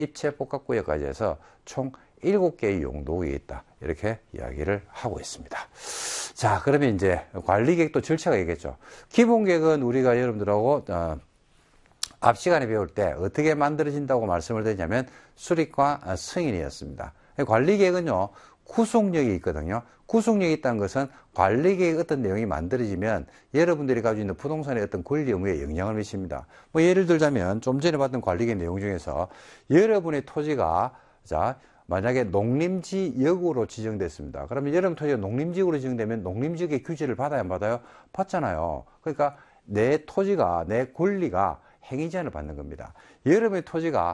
입체복합구역까지 해서 총 7개의 용도구역이 있다. 이렇게 이야기를 하고 있습니다. 자, 그러면 이제 관리계획도 절차가 있겠죠. 기본계획은 우리가 여러분들하고 앞 시간에 배울 때 어떻게 만들어진다고 말씀을 드리냐면 수립과 승인이었습니다. 관리계획은요, 구속력이 있거든요. 구속력이 있다는 것은 관리계획 어떤 내용이 만들어지면 여러분들이 가지고 있는 부동산의 어떤 권리 의무에 영향을 미칩니다. 뭐 예를 들자면 좀 전에 봤던 관리계획 내용 중에서 여러분의 토지가 만약에 농림지역으로 지정됐습니다. 그러면 여러분 토지가 농림지역으로 지정되면 농림지역의 규제를 받아야 안 받아요? 받잖아요. 그러니까 내 토지가, 내 권리가 행위제한을 받는 겁니다. 여러분의 토지가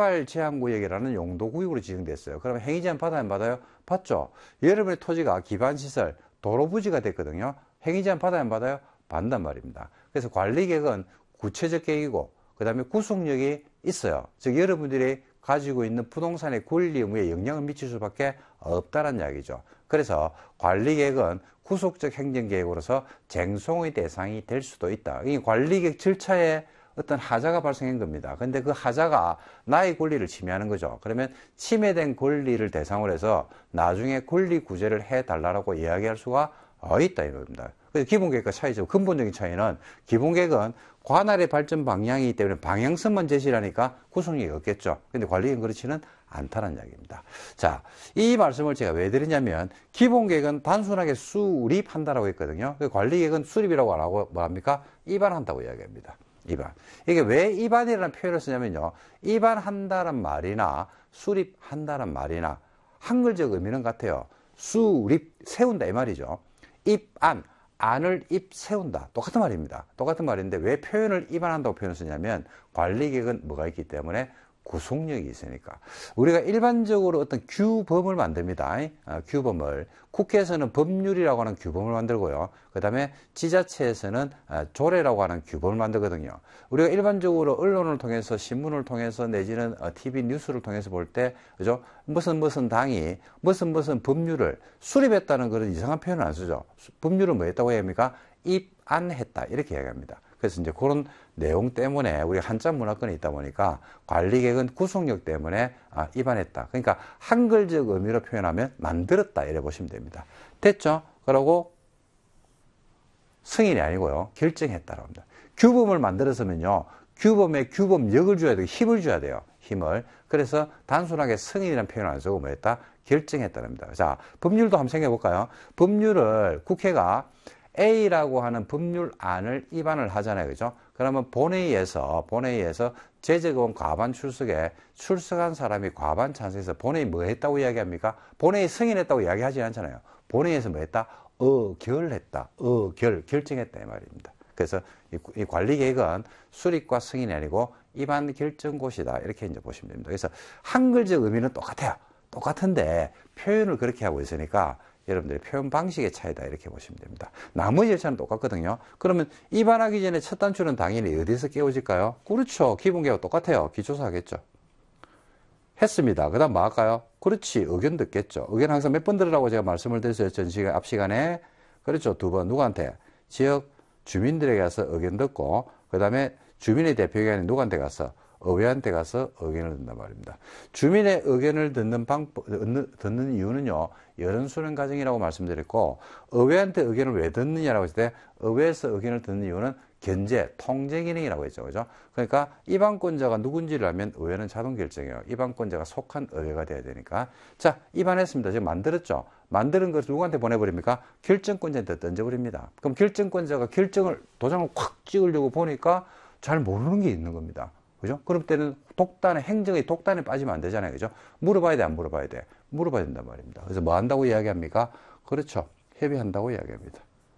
개발제한구역이라는 용도구역으로 지정됐어요. 그러면 행위제한 받아야 안 받아요? 받죠. 여러분의 토지가 기반시설, 도로부지가 됐거든요. 행위제한 받아야 안 받아요? 받는단 말입니다. 그래서 관리계획은 구체적 계획이고 그 다음에 구속력이 있어요. 즉 여러분들이 가지고 있는 부동산의 권리 의무에 영향을 미칠 수밖에 없다는 이야기죠. 그래서 관리계획은 구속적 행정계획으로서 쟁송의 대상이 될 수도 있다. 이 관리계획 절차에 어떤 하자가 발생한 겁니다. 근데 그 하자가 나의 권리를 침해하는 거죠. 그러면 침해된 권리를 대상으로 해서 나중에 권리 구제를 해달라고 이야기할 수가 있다 이겁니다. 그래서 기본계획과 차이죠. 근본적인 차이는 기본계획은 관할의 발전 방향이기 때문에 방향성만 제시하니까 구속력이 없겠죠. 근데 관리계획은 그렇지는 않다는 이야기입니다. 자, 이 말씀을 제가 왜 드리냐면 기본계획은 단순하게 수립한다라고 했거든요. 관리계획은 수립이라고 안 하고 뭐합니까? 입안한다고 이야기합니다. 입안. 이게 왜 입안이라는 표현을 쓰냐면요. 입안한다는 말이나 수립한다는 말이나 한글적 의미는 같아요. 수립, 세운다 이 말이죠. 입안, 안을 입 세운다. 똑같은 말입니다. 똑같은 말인데 왜 표현을 입안한다고 표현을 쓰냐면 관리계획은 뭐가 있기 때문에 구속력이 있으니까. 우리가 일반적으로 어떤 규범을 만듭니다. 규범을. 국회에서는 법률이라고 하는 규범을 만들고요. 그 다음에 지자체에서는 조례라고 하는 규범을 만들거든요. 우리가 일반적으로 언론을 통해서, 신문을 통해서, 내지는 TV 뉴스를 통해서 볼 때, 그죠? 무슨 당이 무슨 법률을 수립했다는 그런 이상한 표현을 안 쓰죠. 법률을 뭐 했다고 해야 합니까? 입안했다. 이렇게 이야기합니다. 그래서 이제 그런 내용 때문에 우리 한자 문화권에 있다 보니까 관리계획은 구속력 때문에 입안했다. 그러니까 한글적 의미로 표현하면 만들었다 이래 보시면 됩니다. 됐죠? 그러고 승인이 아니고요. 결정했다라고 합니다. 규범을 만들었으면요. 규범에 규범력을 줘야 되고 힘을 줘야 돼요. 힘을. 그래서 단순하게 승인이라는 표현을 안 쓰고 뭐 했다? 결정했다는 겁니다. 자, 법률도 한번 생각해 볼까요? 법률을 국회가 A라고 하는 법률안을 입안을 하잖아요. 그죠? 그러면 본회의에서 제재권 과반 출석에 출석한 사람이 과반 찬성해서 본회의 뭐 했다고 이야기합니까? 본회의 승인했다고 이야기하지 않잖아요. 본회의에서 뭐 했다? 결했다. 결정했다. 이 말입니다. 그래서 이 관리계획은 수립과 승인이 아니고 입안 결정고시다. 이렇게 이제 보시면 됩니다. 그래서 한글적 의미는 똑같아요. 똑같은데 표현을 그렇게 하고 있으니까 여러분들의 표현 방식의 차이다 이렇게 보시면 됩니다. 나머지 절차는 똑같거든요. 그러면 입안하기 전에 첫 단추는 당연히 어디서 깨워질까요? 그렇죠. 기본계획과 똑같아요. 기초사 하겠죠. 했습니다. 그 다음 뭐 할까요? 그렇지. 의견 듣겠죠. 의견 항상 몇 번 들으라고 제가 말씀을 드렸어요. 앞 시간에. 그렇죠. 2번. 누구한테? 지역 주민들에게 가서 의견 듣고 그 다음에 주민의 대표기관인 누구한테 가서? 의회한테 가서 의견을 듣는단 말입니다. 주민의 의견을 듣는 이유는요, 여론수렴 과정이라고 말씀드렸고, 의회한테 의견을 왜 듣느냐라고 했을 때, 의회에서 의견을 듣는 이유는 견제, 통제 기능이라고 했죠. 그죠? 그러니까 입안권자가 누군지를 알면 의회는 자동 결정해요. 입안권자가 속한 의회가 돼야 되니까. 자, 입안했습니다. 지금 만들었죠? 만드는 것을 누구한테 보내버립니까? 결정권자한테 던져버립니다. 그럼 결정권자가 도장을 콱 찍으려고 보니까 잘 모르는 게 있는 겁니다. 그죠? 그럴 때는 행정의 독단에 빠지면 안 되잖아요. 그죠? 물어봐야 돼, 안 물어봐야 돼? 물어봐야 된단 말입니다. 그래서 뭐 한다고 이야기합니까? 그렇죠. 협의한다고 이야기합니다.